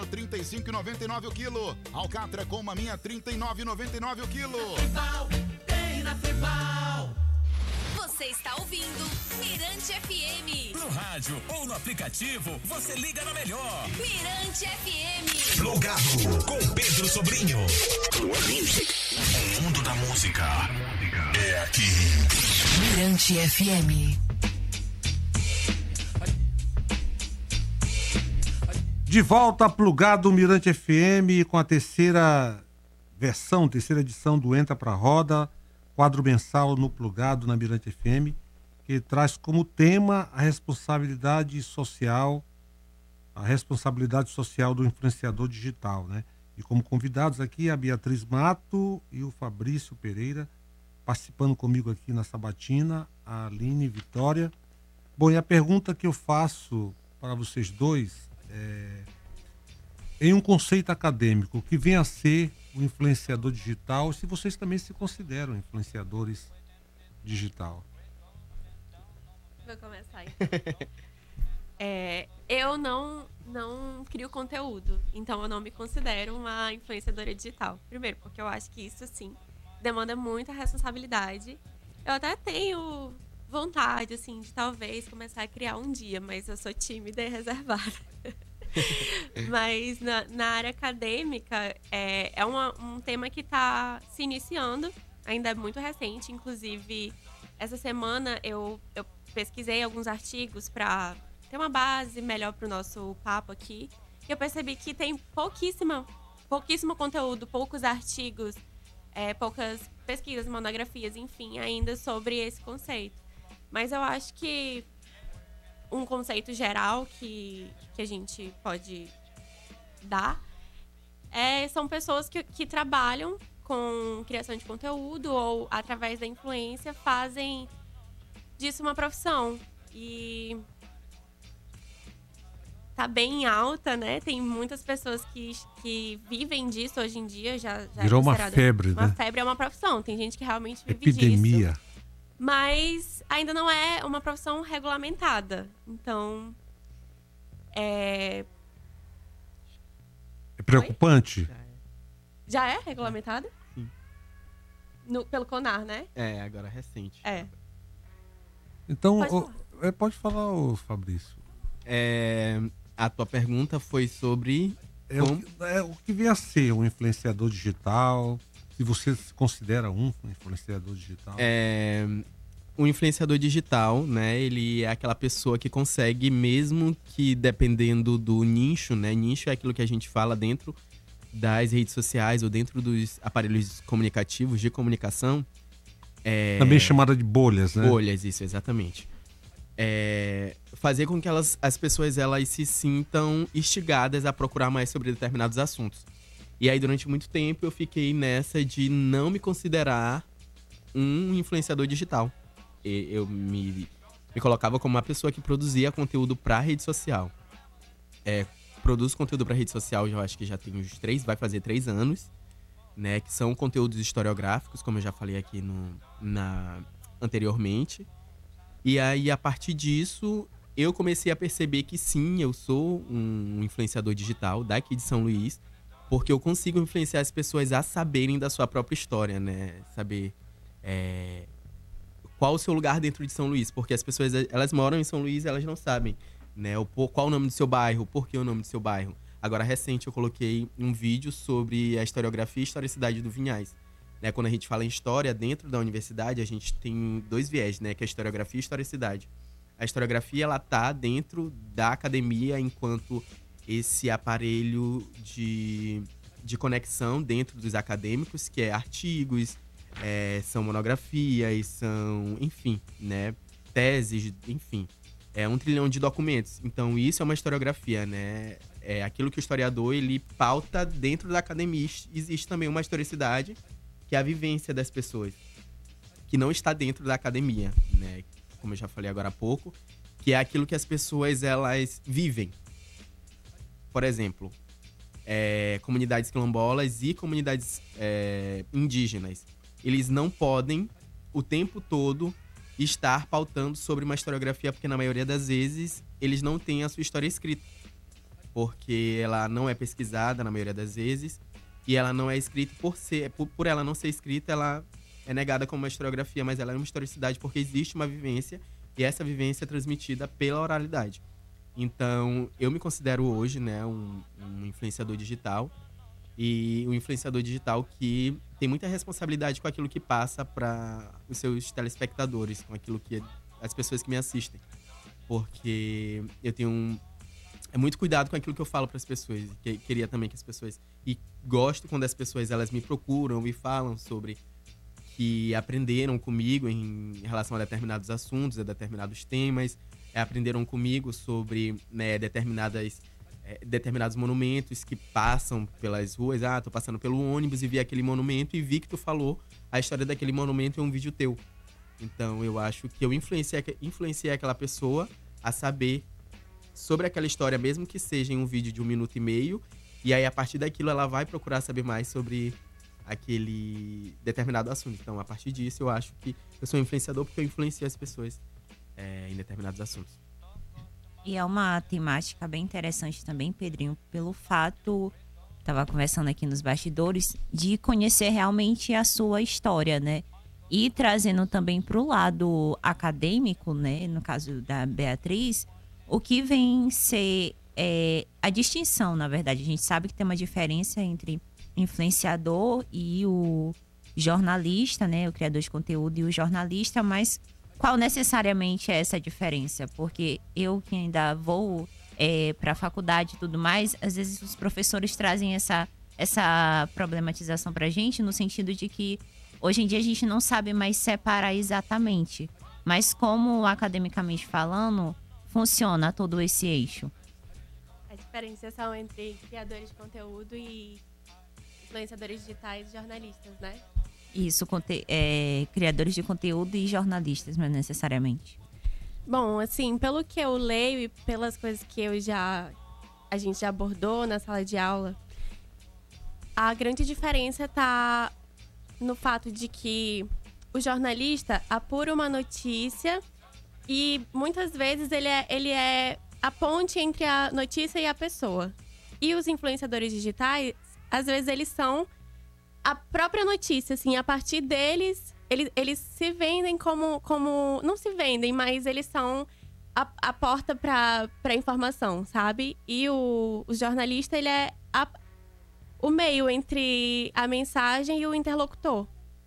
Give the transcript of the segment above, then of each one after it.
35,99 o quilo. Alcatra com maminha 39,99 o quilo. Tem na Tribal. Você está ouvindo Mirante FM. No rádio ou no aplicativo, você liga na melhor. Mirante FM. Plugado com Pedro Sobrinho. O mundo da música é aqui. Mirante FM. De volta, Plugado Mirante FM, com a terceira edição do Entra Pra Roda, quadro mensal no Plugado na Mirante FM, que traz como tema a responsabilidade social do influenciador digital, né? E como convidados aqui a Beatriz Mato e o Fabrício Pereira, participando comigo aqui na sabatina, a Aline Vitória. Bom, e a pergunta que eu faço para vocês dois em um conceito acadêmico, o que vem a ser o influenciador digital, se vocês também se consideram influenciadores digital. Vou começar então. Eu não crio conteúdo, então eu não me considero uma influenciadora digital. Primeiro, porque eu acho que isso, sim, demanda muita responsabilidade. Eu até tenho vontade, assim, de talvez começar a criar um dia, mas eu sou tímida e reservada. Mas na área acadêmica é um tema que está se iniciando, ainda é muito recente. Inclusive, essa semana eu pesquisei alguns artigos para ter uma base melhor para o nosso papo aqui. E eu percebi que tem pouquíssimo conteúdo, poucos artigos, poucas pesquisas, monografias, enfim, ainda sobre esse conceito. Mas eu acho que um conceito geral que a gente pode dar são pessoas que trabalham com criação de conteúdo ou, através da influência, fazem disso uma profissão. E tá bem alta, né? Tem muitas pessoas que vivem disso hoje em dia. Já virou uma febre, uma né? febre é uma profissão. Tem gente que realmente vive Epidemia. disso. Mas ainda não é uma profissão regulamentada. Então, é preocupante? Já é regulamentada? Sim. Pelo CONAR, né? Agora é recente. Então, pode falar, ô Fabrício. A tua pergunta foi sobre... O que vem a ser um influenciador digital? Se você se considera um influenciador digital? O influenciador digital, né? Ele é aquela pessoa que consegue, mesmo que dependendo do nicho, né? Nicho é aquilo que a gente fala dentro das redes sociais ou dentro dos aparelhos comunicativos de comunicação. Também chamada de bolhas, né? Bolhas, isso, exatamente. Fazer com que as pessoas elas se sintam instigadas a procurar mais sobre determinados assuntos. E aí, durante muito tempo, eu fiquei nessa de não me considerar um influenciador digital. Eu me colocava como uma pessoa que produzia conteúdo para rede social. Produzo conteúdo para rede social, eu acho que já tem vai fazer 3 anos, né? Que são conteúdos historiográficos, como eu já falei aqui anteriormente. E aí, a partir disso, eu comecei a perceber que sim, eu sou um influenciador digital daqui de São Luís, porque eu consigo influenciar as pessoas a saberem da sua própria história, né? Saber qual o seu lugar dentro de São Luís. Porque as pessoas, elas moram em São Luís e elas não sabem, né? Qual o nome do seu bairro, por que o nome do seu bairro. Agora, recente, eu coloquei um vídeo sobre a historiografia e historicidade do Vinhais. Né? Quando a gente fala em história, dentro da universidade, a gente tem 2 viés, né? Que é a historiografia e a historicidade. A historiografia, ela tá dentro da academia enquanto esse aparelho de conexão dentro dos acadêmicos, que é artigos, são monografias, são, enfim, né, teses, enfim. 1 trilhão de documentos. Então, isso é uma historiografia, né? É aquilo que o historiador, ele pauta dentro da academia. Existe também uma historicidade, que é a vivência das pessoas, que não está dentro da academia, né? Como eu já falei agora há pouco, que é aquilo que as pessoas, elas vivem. Por exemplo, comunidades quilombolas e comunidades indígenas. Eles não podem, o tempo todo, estar pautando sobre uma historiografia, porque na maioria das vezes eles não têm a sua história escrita. porque ela não é pesquisada na maioria das vezes e ela não é escrita por ela não ser escrita, ela é negada como uma historiografia, mas ela é uma historicidade porque existe uma vivência e essa vivência é transmitida pela oralidade. Então, eu me considero hoje, né, um influenciador digital e um influenciador digital que tem muita responsabilidade com aquilo que passa para os seus telespectadores, com aquilo que as pessoas que me assistem. Porque eu tenho muito cuidado com aquilo que eu falo para as pessoas. Queria também que as pessoas... E gosto quando as pessoas elas me procuram e falam sobre que aprenderam comigo em relação a determinados assuntos, a determinados temas, aprenderam comigo sobre, né, determinados monumentos que passam pelas ruas. Tô passando pelo ônibus e vi aquele monumento e vi que tu falou a história daquele monumento em um vídeo teu. Então, eu acho que eu influenciei aquela pessoa a saber sobre aquela história, mesmo que seja em um vídeo de 1 minuto e meio. E aí, a partir daquilo, ela vai procurar saber mais sobre aquele determinado assunto. Então, a partir disso, eu acho que eu sou um influenciador porque eu influencio as pessoas em determinados assuntos. E é uma temática bem interessante também, Pedrinho, pelo fato, estava conversando aqui nos bastidores, de conhecer realmente a sua história, né? E trazendo também para o lado acadêmico, né? No caso da Beatriz, o que vem ser a distinção, na verdade. A gente sabe que tem uma diferença entre influenciador e o jornalista, né? O criador de conteúdo e o jornalista, mas qual necessariamente é essa diferença? Porque eu que ainda vou para a faculdade e tudo mais, às vezes os professores trazem essa problematização para a gente, no sentido de que hoje em dia a gente não sabe mais separar exatamente. Mas como academicamente falando, funciona todo esse eixo? A diferenciação entre criadores de conteúdo e influenciadores digitais e jornalistas, né? Isso, criadores de conteúdo e jornalistas, mas necessariamente. Bom, assim, pelo que eu leio e pelas coisas que a gente já abordou na sala de aula, a grande diferença está no fato de que o jornalista apura uma notícia e muitas vezes ele é a ponte entre a notícia e a pessoa. E os influenciadores digitais, às vezes eles são a própria notícia, assim, a partir deles, eles se vendem como... Não se vendem, mas eles são a porta para informação, sabe? E o jornalista, ele é o meio entre a mensagem e o interlocutor.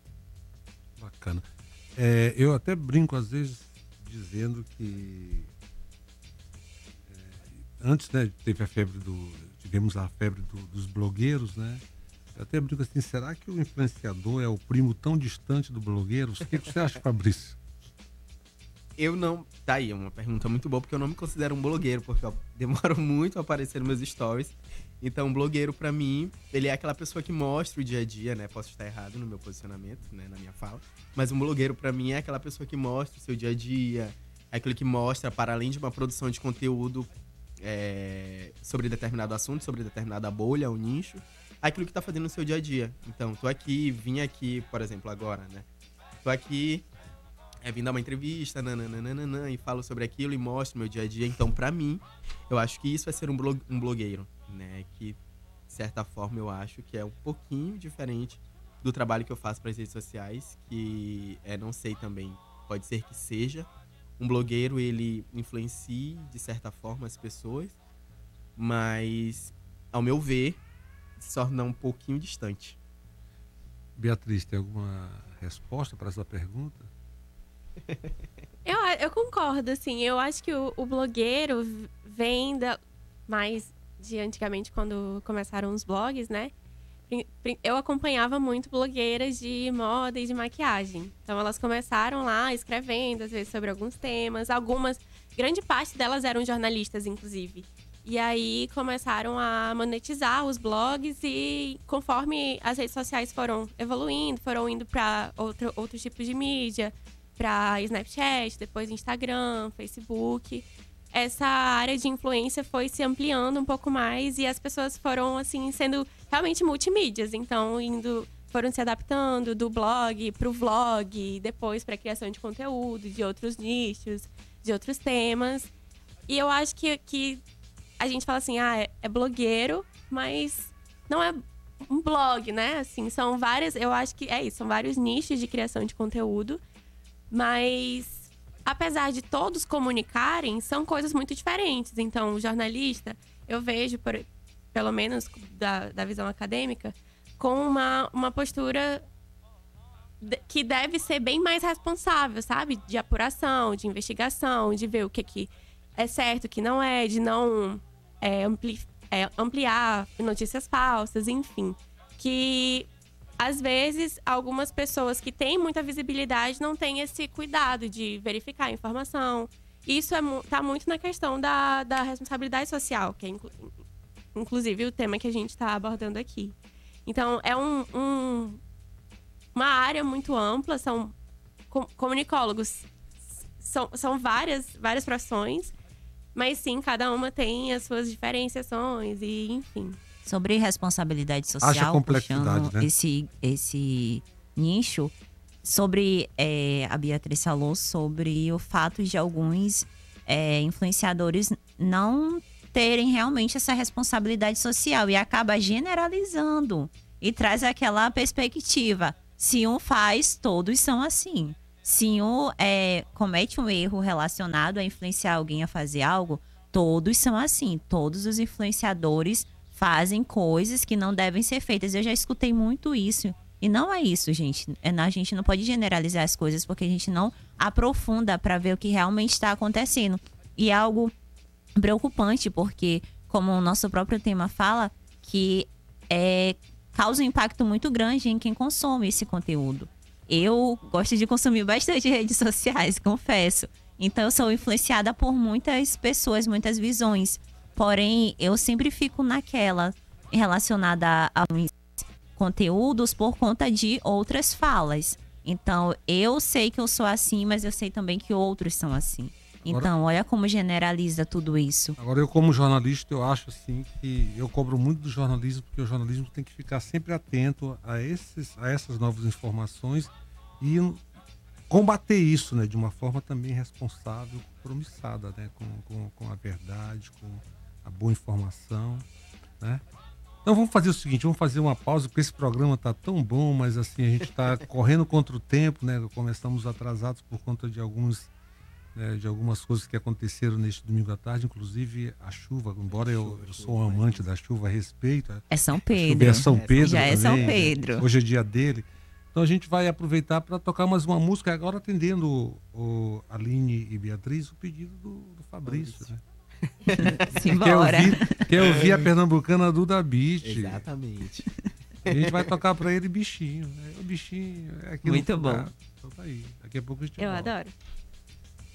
Bacana. Eu até brinco, às vezes, dizendo que... antes, né, tivemos a febre dos blogueiros, né? Eu até brinco assim, será que o influenciador é o primo tão distante do blogueiro? O que você acha, Fabrício? Eu não... Tá aí, uma pergunta muito boa, porque eu não me considero um blogueiro, porque eu demoro muito a aparecer nos meus stories. Então, um blogueiro, pra mim, ele é aquela pessoa que mostra o dia a dia, né? Posso estar errado no meu posicionamento, né? Na minha fala. Mas um blogueiro, pra mim, é aquela pessoa que mostra o seu dia a dia. É aquele que mostra, para além de uma produção de conteúdo sobre determinado assunto, sobre determinada bolha ou nicho, aquilo que tá fazendo no seu dia a dia. Então, vim aqui, por exemplo, agora, né? Tô aqui, vim dar uma entrevista, e falo sobre aquilo e mostro meu dia a dia. Então, pra mim, eu acho que isso é ser um blogueiro, né? Que, de certa forma, eu acho que é um pouquinho diferente do trabalho que eu faço para as redes sociais, que não sei também, pode ser que seja. Um blogueiro, ele influencia, de certa forma, as pessoas, mas, ao meu ver, se torna um pouquinho distante. Beatriz, tem alguma resposta para essa pergunta? Eu concordo, assim. Eu acho que o blogueiro vem mais de antigamente, quando começaram os blogs, né? Eu acompanhava muito blogueiras de moda e de maquiagem. Então, elas começaram lá escrevendo, às vezes, sobre alguns temas. Grande parte delas eram jornalistas, inclusive. E aí, começaram a monetizar os blogs e, conforme as redes sociais foram evoluindo, foram indo para outros tipos de mídia, para Snapchat, depois Instagram, Facebook, essa área de influência foi se ampliando um pouco mais e as pessoas foram, assim, sendo realmente multimídias. Então, foram se adaptando do blog para o vlog, depois para a criação de conteúdo, de outros nichos, de outros temas. E eu acho que a gente fala assim, é blogueiro, mas não é um blog, né? Assim, são várias, eu acho que é isso, são vários nichos de criação de conteúdo, mas apesar de todos comunicarem, são coisas muito diferentes. Então, o jornalista, eu vejo, pelo menos da visão acadêmica, com uma postura que deve ser bem mais responsável, sabe? De apuração, de investigação, de ver o que é certo, o que não é, de não ampliar notícias falsas, enfim. Que, às vezes, algumas pessoas que têm muita visibilidade não têm esse cuidado de verificar a informação. Isso tá muito na questão da responsabilidade social, que é inclusive o tema que a gente está abordando aqui. Então, é uma área muito ampla, são comunicólogos, são várias profissões, mas sim, cada uma tem as suas diferenciações e enfim. Sobre responsabilidade Haja social, complexidade, puxando né? esse nicho, sobre a Beatriz falou sobre o fato de alguns influenciadores não terem realmente essa responsabilidade social e acaba generalizando e traz aquela perspectiva. Se um faz, todos são assim. Se um comete um erro relacionado a influenciar alguém a fazer algo, todos são assim. Todos os influenciadores fazem coisas que não devem ser feitas. Eu já escutei muito isso. E não é isso, gente. A gente não pode generalizar as coisas porque a gente não aprofunda para ver o que realmente está acontecendo. E é algo preocupante porque, como o nosso próprio tema fala, que causa um impacto muito grande em quem consome esse conteúdo. Eu gosto de consumir bastante redes sociais, confesso. Então, eu sou influenciada por muitas pessoas, muitas visões. Porém, eu sempre fico naquela relacionada a conteúdos por conta de outras falas. Então, eu sei que eu sou assim, mas eu sei também que outros são assim. Então, olha como generaliza tudo isso. Agora, eu como jornalista, eu acho assim que eu cobro muito do jornalismo, porque o jornalismo tem que ficar sempre atento a essas novas informações e combater isso, né, de uma forma também responsável, compromissada, né, com a verdade, com a boa informação, né? Então vamos fazer o seguinte, vamos fazer uma pausa, porque esse programa tá tão bom, mas assim, a gente está correndo contra o tempo, né? Começamos atrasados por conta de algumas coisas que aconteceram neste domingo à tarde, inclusive a chuva, embora eu sou um amante da chuva, respeito. É São Pedro. É São Pedro já também, é São Pedro. Né? Hoje é dia dele. Então a gente vai aproveitar para tocar mais uma música, agora atendendo o Aline e Beatriz, o pedido do Fabrício, né? Simbora. Quer ouvir a pernambucana Duda Beat. Exatamente. A gente vai tocar para ele Bichinho. Né? O Bichinho é aquilo. Muito bom. Então tá aí. Daqui a pouco a gente Eu volta. adoro.